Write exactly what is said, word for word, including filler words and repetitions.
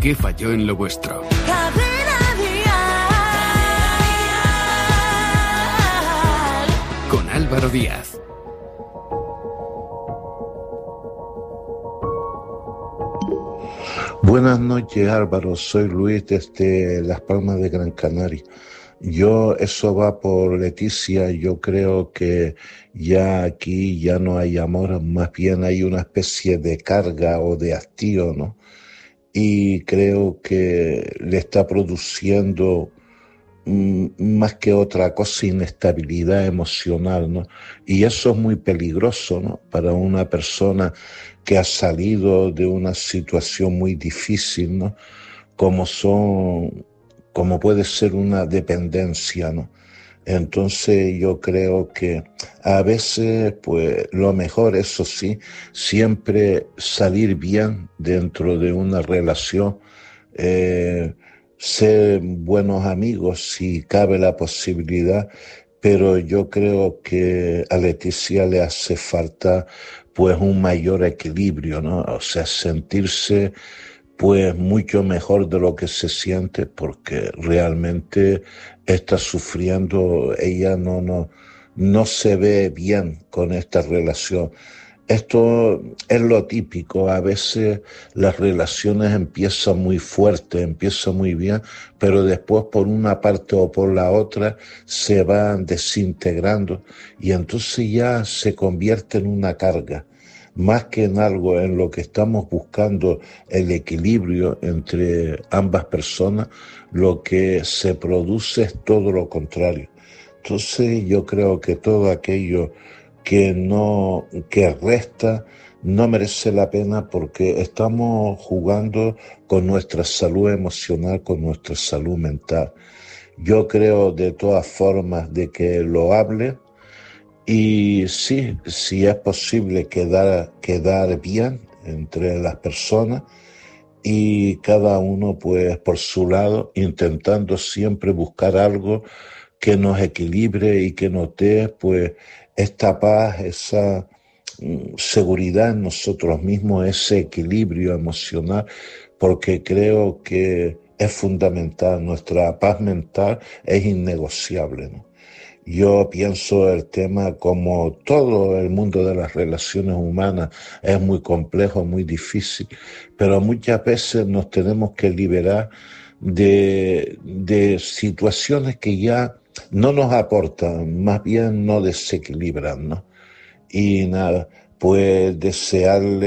¿Qué falló en lo vuestro? Cadena Dial. Con Álvaro Díaz. Buenas noches, Álvaro. Soy Luis desde Las Palmas de Gran Canaria. Yo, eso va por Leticia. Yo creo que ya aquí ya no hay amor, más bien hay una especie de carga o de hastío, ¿no? Y creo que le está produciendo mm, más que otra cosa inestabilidad emocional, ¿no? Y eso es muy peligroso, ¿no? Para una persona que ha salido de una situación muy difícil, ¿no? Como son, como puede ser una dependencia, ¿no? Entonces yo creo que a veces, pues lo mejor, eso sí, siempre salir bien dentro de una relación, eh, ser buenos amigos si cabe la posibilidad, pero yo creo que a Leticia le hace falta pues un mayor equilibrio, ¿no? O sea, sentirse pues mucho mejor de lo que se siente, porque realmente está sufriendo. Ella no, no, no se ve bien con esta relación. Esto es lo típico. A veces las relaciones empiezan muy fuertes, empiezan muy bien, pero después por una parte o por la otra se van desintegrando y entonces ya se convierte en una carga, más que en algo en lo que estamos buscando el equilibrio entre ambas personas. Lo que se produce es todo lo contrario. Entonces yo creo que todo aquello que no, que resta, no merece la pena, porque estamos jugando con nuestra salud emocional, con nuestra salud mental. Yo creo de todas formas de que lo hable. Y sí, sí es posible quedar, quedar bien entre las personas, y cada uno pues por su lado, intentando siempre buscar algo que nos equilibre y que nos dé pues esta paz, esa mm, seguridad en nosotros mismos, ese equilibrio emocional, porque creo que es fundamental. Nuestra paz mental es innegociable, ¿no? Yo pienso el tema, como todo el mundo de las relaciones humanas, es muy complejo, muy difícil, pero muchas veces nos tenemos que liberar de, de situaciones que ya no nos aportan, más bien nos desequilibran, ¿no? Y nada, pues desearle